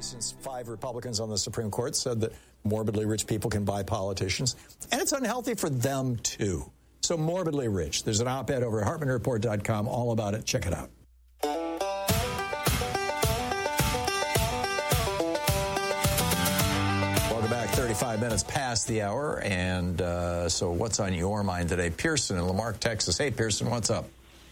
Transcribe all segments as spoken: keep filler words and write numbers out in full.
Since five Republicans on the Supreme Court said that morbidly rich people can buy politicians, and it's unhealthy for them too. So morbidly rich. There's an op-ed over at Hartman Report dot com all about it. Check it out. Welcome back. thirty-five minutes past the hour, and uh, so what's on your mind today? Pearson in Lamarck, Texas. Hey, Pearson, what's up?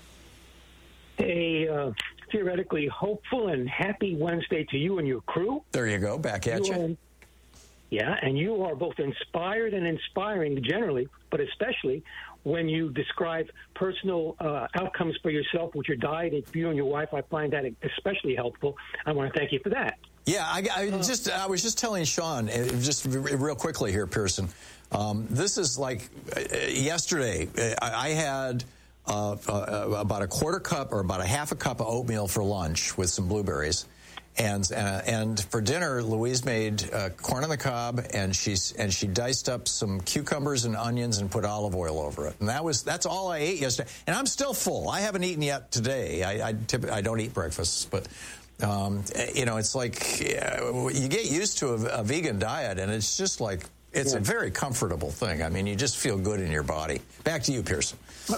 Hey, uh, theoretically hopeful and happy Wednesday to you and your crew. There you go. Back at you. you. Are, yeah, and you are both inspired and inspiring generally, but especially when you describe personal uh, outcomes for yourself with your diet and for you and your wife. I find that especially helpful. I want to thank you for that. Yeah, I, I uh, just I was just telling Sean, just real quickly here, Pearson. Um, this is like uh, yesterday. I, I had uh, uh, about a quarter cup or about a half a cup of oatmeal for lunch with some blueberries. And uh, and for dinner, Louise made uh, corn on the cob, and she's and she diced up some cucumbers and onions and put olive oil over it. And that was that's all I ate yesterday. And I'm still full. I haven't eaten yet today. I I, tip, I don't eat breakfast, but um, you know, it's like uh, you get used to a, a vegan diet, and it's just like it's yeah. a very comfortable thing. I mean, you just feel good in your body. Back to you, Pearson.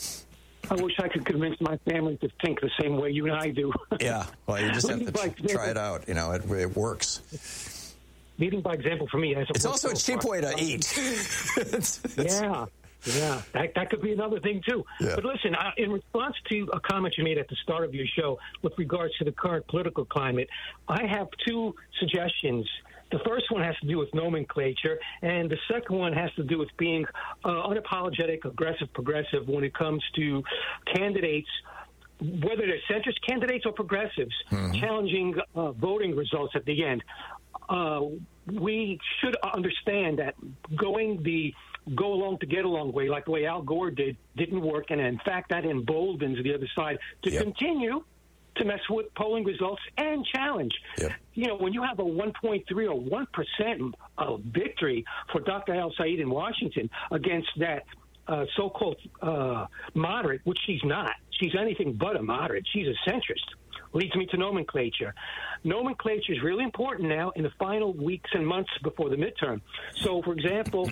I wish I could convince my family to think the same way you and I do. Yeah, well, you just have to try, try it out. You know, it, it works. Leading by example for me. It's also a cheap way to eat. it's, it's, yeah, yeah, that, that could be another thing, too. Yeah. But listen, I, in response to a comment you made at the start of your show with regards to the current political climate, I have two suggestions. The first one has to do with nomenclature, and the second one has to do with being uh, unapologetic, aggressive, progressive when it comes to candidates, whether they're centrist candidates or progressives, mm-hmm. challenging uh, voting results at the end. Uh, we should understand that going the go along to get along way, like the way Al Gore did, didn't work, and in fact that emboldens the other side to yep. continue to mess with polling results and challenge. Yep. You know, when you have a one point three or one percent of victory for Doctor El-Sayed in Washington against that uh, so-called uh, moderate, which she's not. She's anything but a moderate. She's a centrist. Leads me to nomenclature. Nomenclature is really important now in the final weeks and months before the midterm. So, for example,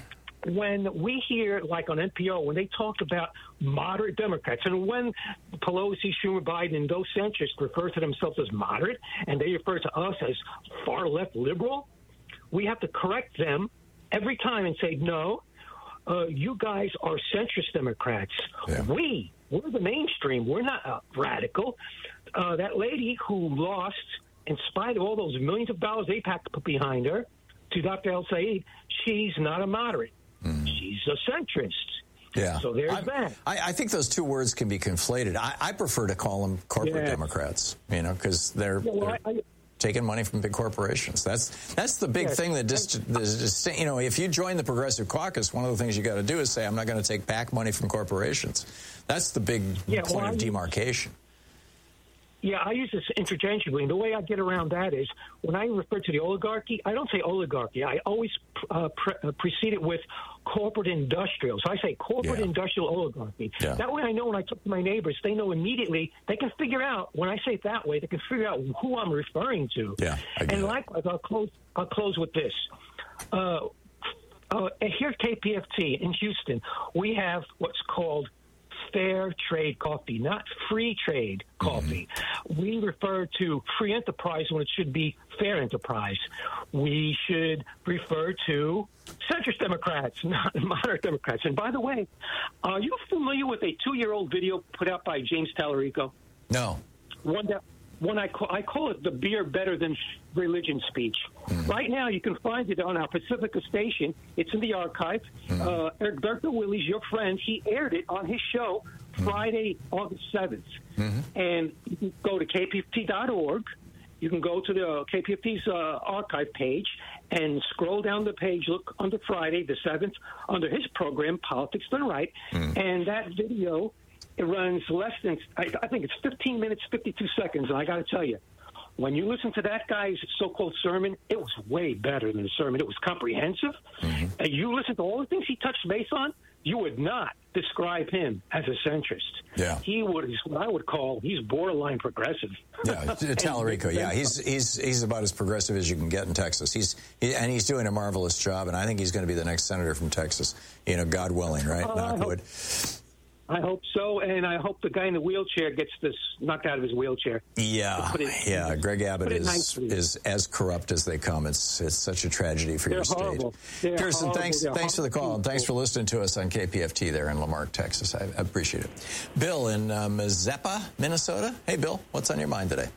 when we hear, like on N P R, when they talk about moderate Democrats, and when Pelosi, Schumer, Biden, and those centrists refer to themselves as moderate, and they refer to us as far-left liberal, we have to correct them every time and say, no, uh, you guys are centrist Democrats. Yeah. We, we're the mainstream. We're not uh, radical. Uh, that lady who lost, in spite of all those millions of dollars they packed to put behind her, to Doctor El-Sayed, she's not a moderate. Mm. She's a centrist. Yeah. So there's I, that. I, I think those two words can be conflated. I, I prefer to call them corporate yeah. Democrats, you know, because they're, yeah, well, they're I, I, taking money from big corporations. That's that's the big yeah, thing that just, just, you know, if you join the Progressive Caucus, one of the things you got to do is say, I'm not going to take back money from corporations. That's the big yeah, point well, of demarcation. Yeah, I use this interchangeably, and the way I get around that is when I refer to the oligarchy, I don't say oligarchy. I always uh, pre- uh, precede it with corporate industrial. So I say corporate yeah. industrial oligarchy. Yeah. That way I know when I talk to my neighbors, they know immediately, they can figure out, when I say it that way, they can figure out who I'm referring to. Yeah, and likewise, I'll close, I'll close with this. Uh, uh, here at K P F T in Houston, we have what's called fair trade coffee, not free trade coffee. Mm-hmm. We refer to free enterprise when it should be fair enterprise. We should refer to centrist Democrats, not moderate Democrats. And by the way, are you familiar with a two-year-old video put out by James Tallarico? No. One that One I call, I call it the beer better than religion speech. Mm-hmm. Right now, you can find it on our Pacifica station. It's in the archive. Mm-hmm. Uh, Eric Bertha Willies, your friend, he aired it on his show mm-hmm. Friday, August seventh. Mm-hmm. And you can go to K P F T dot org. You can go to the K P F T's uh, archive page and scroll down the page, look under Friday, the seventh, under his program, Politics Done Right. Mm-hmm. And that video, it runs less than, I, I think it's fifteen minutes, fifty-two seconds. And I got to tell you, when you listen to that guy's so-called sermon, it was way better than a sermon. It was comprehensive. Mm-hmm. And you listen to all the things he touched base on, you would not describe him as a centrist. Yeah. He would, is what I would call, he's borderline progressive. Yeah, Tallarico, yeah. He's he's he's about as progressive as you can get in Texas. He's he, and he's doing a marvelous job, and I think he's going to be the next senator from Texas, you know, God willing, right? Uh, Knock wood. I hope so, and I hope the guy in the wheelchair gets this knocked out of his wheelchair. Yeah, it, yeah. Greg Abbott is is as corrupt as they come. It's it's such a tragedy for They're your horrible. state. They're Kirsten, horrible. thanks They're thanks for the call, horrible. and thanks for listening to us on K P F T there in Lamarck, Texas. I, I appreciate it. Bill in uh, Mazeppa, Minnesota. Hey, Bill, what's on your mind today?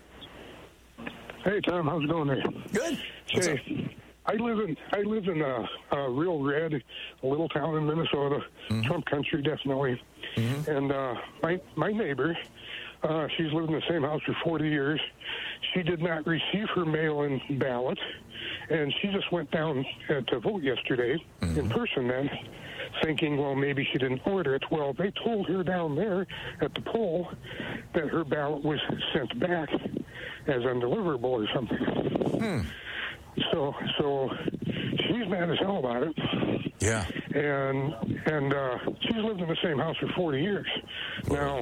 Hey, Tom, how's it going there? Good. What's Hey, up? I live in I live in a, a real red little town in Minnesota, Mm-hmm. Trump country, definitely. Mm-hmm. And uh, my my neighbor, uh, she's lived in the same house for forty years. She did not receive her mail-in ballot, and she just went down uh, to vote yesterday Mm-hmm. in person. Then, thinking, well, maybe she didn't order it. Well, they told her down there at the poll that her ballot was sent back as undeliverable or something. Hmm. So, so she's mad as hell about it. Yeah. And and uh, she's lived in the same house for forty years. Now,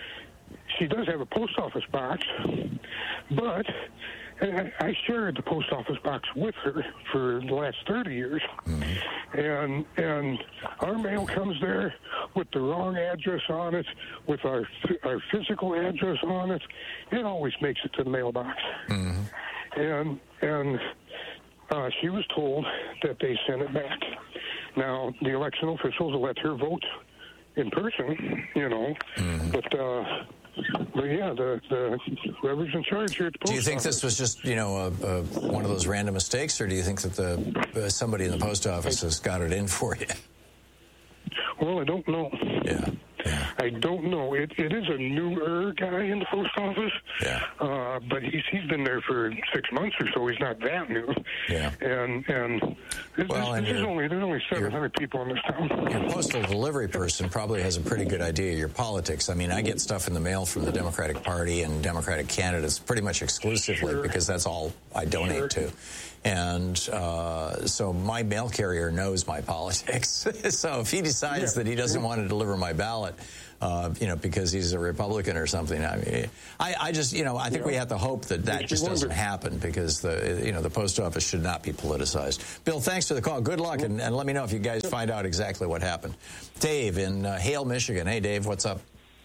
she does have a post office box, but and I, I shared the post office box with her for the last thirty years. Mm-hmm. And and our mail comes there with the wrong address on it, with our our physical address on it. It always makes it to the mailbox. Mm-hmm. And and uh, she was told that they sent it back. Now, the election officials let her vote in person, you know, mm-hmm. but, uh, but yeah, the, the whoever's in charge here at the post Do you think office, this was just, you know, a, a, one of those random mistakes, or do you think that the uh, somebody in the post office has got it in for you? Well, I don't know. Yeah. Yeah. I don't know. It it is a newer guy in the post office. Yeah. Uh, but he's he's been there for six months or so. He's not that new. Yeah. And and there's, well, and there's only there's only seven hundred people in this town. Your postal delivery person probably has a pretty good idea of your politics. I mean, I get stuff in the mail from the Democratic Party and Democratic candidates pretty much exclusively Sure. because that's all I donate Sure. to. And uh, so my mail carrier knows my politics. So if he decides Yeah. that he doesn't Yeah. want to deliver my ballot, uh, you know, because he's a Republican or something, I mean, I, I just, you know, I think Yeah. we have to hope that that Makes just you doesn't wonder. happen because the, you know, the post office should not be politicized. Bill, thanks for the call. Good luck, and, and let me know if you guys find out exactly what happened. Dave in uh, Hale, Michigan. Hey, Dave, what's up?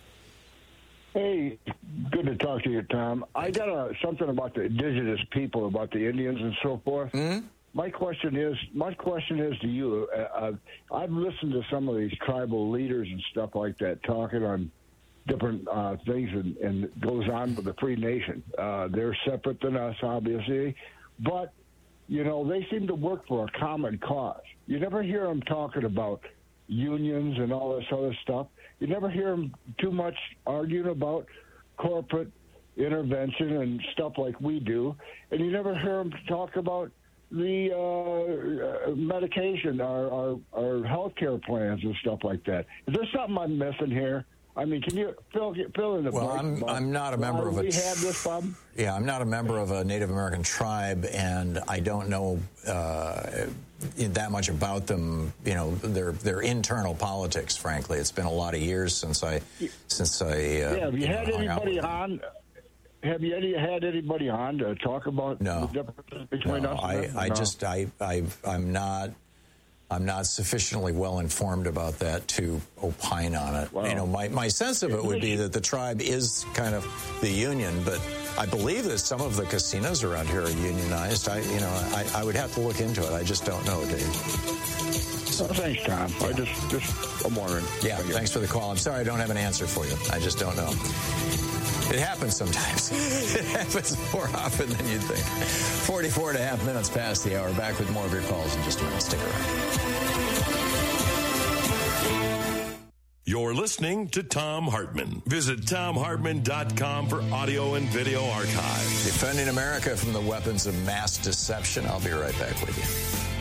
Hey, good to talk to you, Tom. I got a, something about the indigenous people, about the Indians and so forth. Mm-hmm. My question is, my question is to you. Uh, uh, I've listened to some of these tribal leaders and stuff like that talking on different uh, things, and, and it goes on with the Free Nation. Uh, they're separate than us, obviously, but you know they seem to work for a common cause. You never hear them talking about unions and all this other stuff. You never hear them too much arguing about corporate intervention and stuff like we do, and you never hear them talk about the uh, uh, medication, our, our our health care plans and stuff like that. Is there something I'm missing here? I mean, can you fill fill in the Well, blank I'm about I'm not a member why of a we tr- have this problem. Yeah, I'm not a member of a Native American tribe, and I don't know uh, that much about them. You know, their their internal politics. Frankly, it's been a lot of years since I since I. Uh, Yeah, have you, you know, had hung out anybody with them. on? Have you any, had anybody on to talk about No. the differences between No, us? I, and them? I No. just I, I I'm not I'm not sufficiently well informed about that to opine on it. Wow. You know, my, my sense of it would be that the tribe is kind of the union, but I believe that some of the casinos around here are unionized. I you know I, I would have to look into it. I just don't know, Dave. Oh, thanks, Tom. I just just I'm wondering. Yeah, Thank you. thanks for the call. I'm sorry I don't have an answer for you. I just don't know. It happens sometimes. It happens more often than you'd think. forty-four and a half minutes past the hour. Back with more of your calls in just a minute. Stick around. You're listening to Thom Hartmann. Visit Thom Hartmann dot com for audio and video archive. Defending America from the weapons of mass deception. I'll be right back with you.